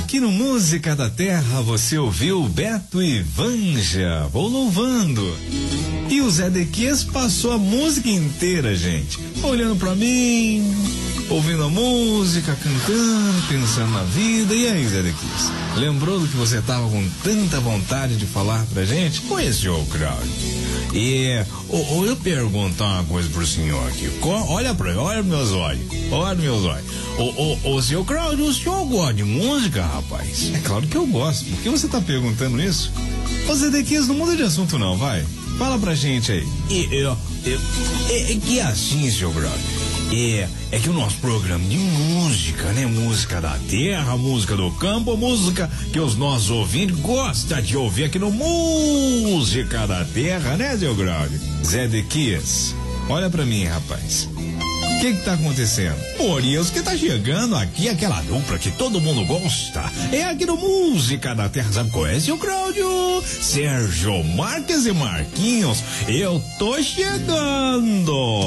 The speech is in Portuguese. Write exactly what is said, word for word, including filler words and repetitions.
Aqui no Música da Terra você ouviu Beto e Vanja, vou louvando. E o Zé Dequias passou a música inteira, gente, olhando pra mim, ouvindo a música, cantando, pensando na vida. E aí, Zé Dequias, lembrou do que você tava com tanta vontade de falar pra gente? Conheceu o Cláudio. E ou, eu perguntar uma coisa pro senhor aqui. Olha pra ele, olha meus olhos, olha meus olhos. Ô, ô, ô, senhor Cláudio, o senhor gosta de música, rapaz? É claro que eu gosto. Por que você tá perguntando isso? Ô, Zé Dequias, não muda de assunto não, vai. Fala pra gente aí. E, eu, eu, é, é que assim, senhor Cláudio. É, é que o nosso programa de música, né? Música da terra, música do campo, música que os nossos ouvintes gostam de ouvir aqui no Música da Terra, né, seu Graudio? Zé Dequias, olha pra mim, rapaz. O que que tá acontecendo? Por isso que tá chegando aqui aquela dupla que todo mundo gosta. É aqui no Música da Terra, sabe qual é, seu Cláudio? Sérgio Marques e Marquinhos, eu tô chegando.